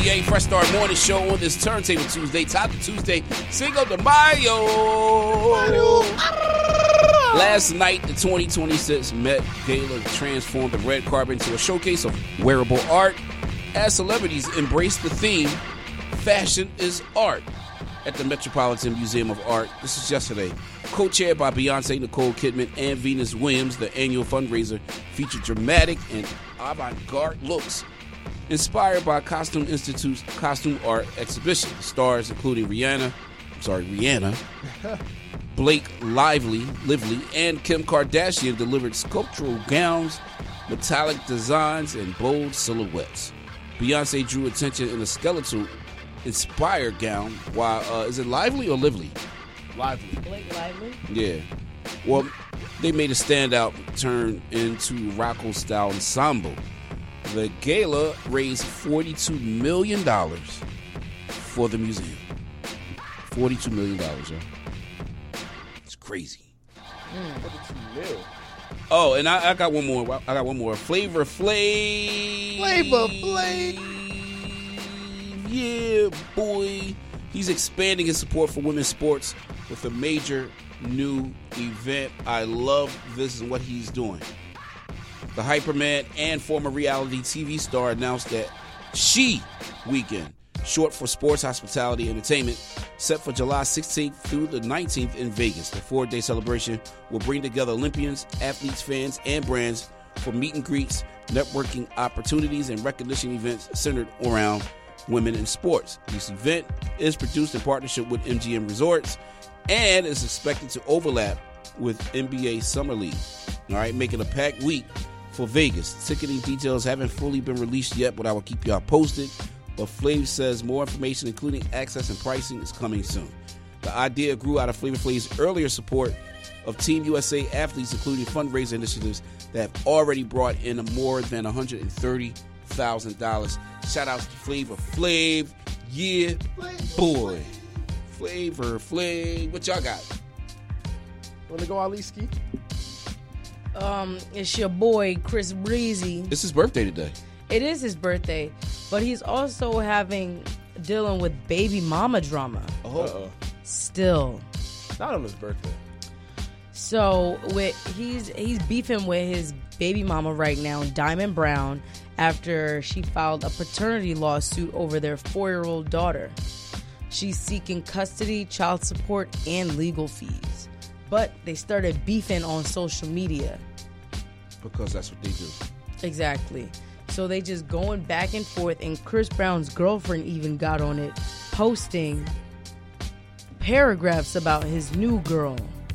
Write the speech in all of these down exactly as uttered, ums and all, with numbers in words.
A Fresh Start Morning Show on this Turntable Tuesday, Top of Tuesday, Cinco de Mayo. Mario. Last night, the twenty twenty-six Met Gala transformed the red carpet into a showcase of wearable art as celebrities embraced the theme, Fashion is Art, at the Metropolitan Museum of Art. This is yesterday. Co-chaired by Beyonce, Nicole Kidman, and Venus Williams, the annual fundraiser featured dramatic and avant-garde looks inspired by Costume Institute's costume art exhibition. Stars including Rihanna, I'm sorry, Rihanna, Blake Lively, Lively, and Kim Kardashian delivered sculptural gowns, metallic designs, and bold silhouettes. Beyonce drew attention in a skeletal-inspired gown, while, uh, is it Lively or Lively? Lively. Blake Lively? Yeah. Well, they made a standout turn into Rocco-style ensemble. The gala raised forty-two million dollars for the museum. forty-two million dollars, yo. It's crazy. Mm. forty-two mil. Oh, and I, I got one more. I got one more. Flavor Flav. Flavor Flav. Yeah, boy. He's expanding his support for women's sports with a major new event. I love this and what he's doing. The Hyperman and former reality T V star announced that She Weekend, short for Sports Hospitality Entertainment, set for July sixteenth through the nineteenth in Vegas. The four-day celebration will bring together Olympians, athletes, fans, and brands for meet and greets, networking opportunities, and recognition events centered around women in sports. This event is produced in partnership with M G M Resorts and is expected to overlap with N B A Summer League. All right, making a packed week for Vegas. Ticketing details haven't fully been released yet, but I will keep y'all posted. But Flav says more information, including access and pricing, is coming soon. The idea grew out of Flavor Flav's earlier support of Team U S A athletes, including fundraiser initiatives that have already brought in more than one hundred thirty thousand dollars. Shout out to Flavor Flav. Yeah, boy. Flavor Flav. What y'all got? Want to go Ali Ski? Um, it's your boy Chris Breezy. It's his birthday today. It is his birthday, but he's also having dealing with baby mama drama. Oh, Uh-oh. Still, Not on his birthday. so with he's he's beefing with his baby mama right now, Diamond Brown, after she filed a paternity lawsuit over their four-year-old daughter. She's seeking custody, child support, and legal fees. But they started beefing on social media. because that's what they do. Exactly. So they just going back and forth, and Chris Brown's girlfriend even got on it, posting paragraphs about his new girl.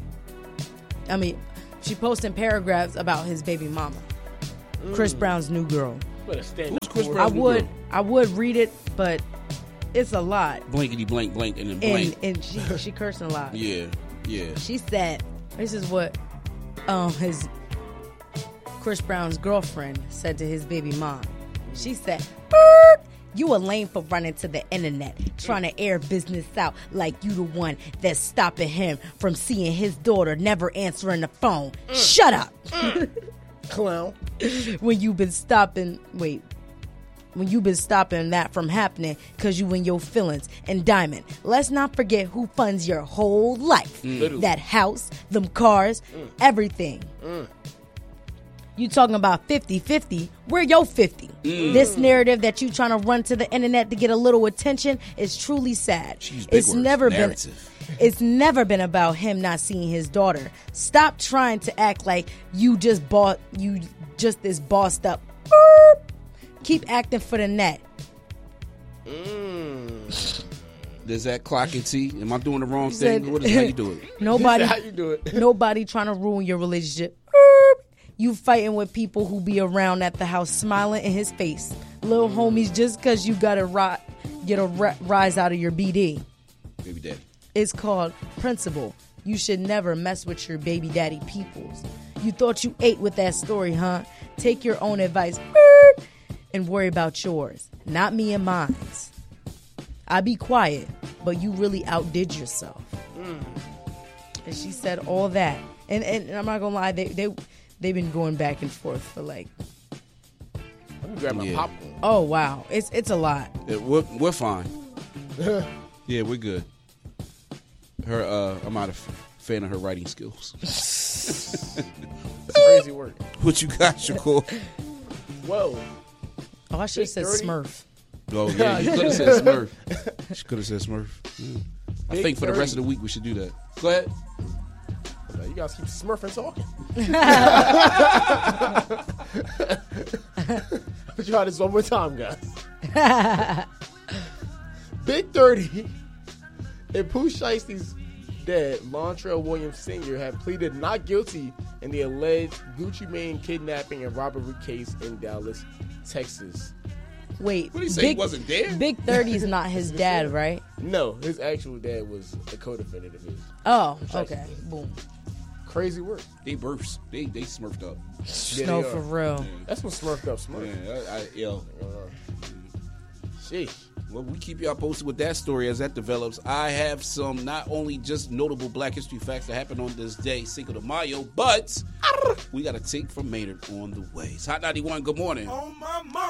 I mean, she posting paragraphs about his baby mama, mm. Chris Brown's new girl. Who's Chris I Brown's new would, girl? I would read it, but it's a lot. Blankety blank blank and then And blank. and she she cursing a lot. Yeah, yeah. She said, "This is what um his Chris Brown's girlfriend said to his baby mom." She said, "Err, you a lame for running to the internet, trying to air business out like you the one that's stopping him from seeing his daughter never answering the phone. Mm. Shut up." Mm. Clown. When you been stopping, wait, when you been stopping that from happening because you in your feelings. And Diamond, let's not forget who funds your whole life. Mm. That house, them cars, mm. everything. Mm. You talking about fifty-fifty, where your fifty? Mm. This narrative that you trying to run to the internet to get a little attention is truly sad. Jeez, it's words. never Narrative. been it's never been about him not seeing his daughter. Stop trying to act like you just bought you just this bossed up. Boop. Keep acting for the net. Mm. There's that clock and T. Am I doing the wrong Said, thing? What is how you do it? Nobody How you do it? Nobody trying to ruin your relationship. Boop. You fighting with people who be around at the house smiling in his face. Little homies, just because you got to ri- get a ri- rise out of your B D. Baby daddy. It's called principle. You should never mess with your baby daddy peoples. You thought you ate with that story, huh? Take your own advice and worry about yours, not me and mine. I be quiet, but you really outdid yourself. Mm. And she said all that. And, and, and I'm not going to lie, they, they, they've been going back and forth for like Let me grab my Yeah. popcorn. Oh wow, it's it's a lot. Yeah, we're, we're fine. Yeah, we're good. Her, uh, I'm not a f- fan of her writing skills. It's crazy work. What you got, Shakur? Whoa. Oh, I should have said Big thirty? Smurf. Oh yeah, you could have said Smurf. She could have said Smurf. Yeah. I Big think for the rest thirty. of the week we should do that. Go ahead. You guys keep smurfing talking. Let's try this one more time, guys. Big thirty. And Pooh Shiesty's dad, Montrell Williams Senior, had pleaded not guilty in the alleged Gucci Mane kidnapping and robbery case in Dallas, Texas. Wait, What did he say? He wasn't there? Big thirty is not his dad, right? No, his actual dad was a co-defendant of his. Oh, okay. Boom. Crazy work. They burst. They they smurfed up. Yeah, no, they for are. real. That's what smurfed up smurf. Yeah, I, I, yo. Sheesh. Well, we keep y'all posted with that story as that develops. I have some not only just notable Black History facts that happened on this day, Cinco de Mayo, but we got a take from Maynard on the way. It's Hot ninety-one. Good morning. On my mind.